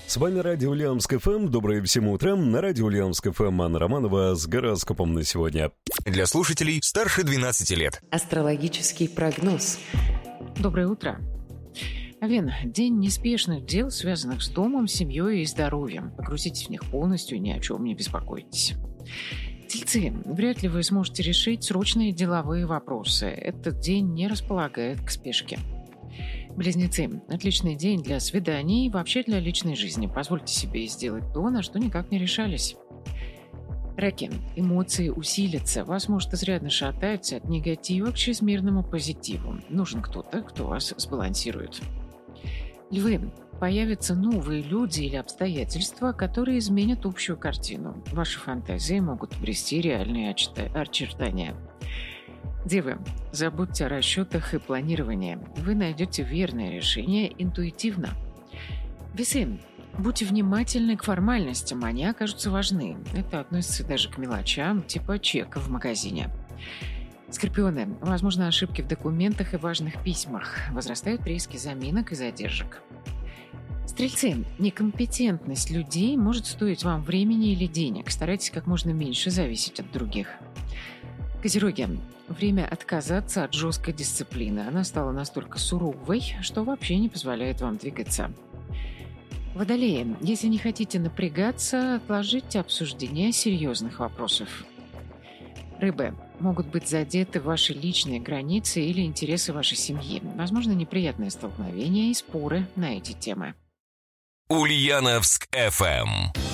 С вами Радио Ульяновск ФМ. Доброе всем утро. На Радио Ульяновск ФМ Анна Романова с гороскопом на сегодня. Для слушателей старше 12 лет. Астрологический прогноз. Доброе утро. Овен, день неспешных дел, связанных с домом, семьей и здоровьем. Погрузитесь в них полностью и ни о чем не беспокойтесь. Тельцы, вряд ли вы сможете решить срочные деловые вопросы. Этот день не располагает к спешке. Близнецы, отличный день для свиданий и вообще для личной жизни. Позвольте себе сделать то, на что никак не решались. Раки, эмоции усилятся. Вас может изрядно шатать от негатива к чрезмерному позитиву. Нужен кто-то, кто вас сбалансирует. Львы, появятся новые люди или обстоятельства, которые изменят общую картину. Ваши фантазии могут обрести реальные очертания. Девы, забудьте о расчетах и планировании. Вы найдете верное решение интуитивно. Весы, будьте внимательны к формальностям, они окажутся важны. Это относится даже к мелочам, типа чека в магазине. Скорпионы, возможно, ошибки в документах и важных письмах. Возрастают риски заминок и задержек. Стрельцы, некомпетентность людей может стоить вам времени или денег. Старайтесь как можно меньше зависеть от других. Козероги, время отказаться от жесткой дисциплины. Она стала настолько суровой, что вообще не позволяет вам двигаться. Водолеи, если не хотите напрягаться, отложите обсуждение серьезных вопросов. Рыбы, могут быть задеты ваши личные границы или интересы вашей семьи. Возможно, неприятные столкновения и споры на эти темы. Ульяновск ФМ.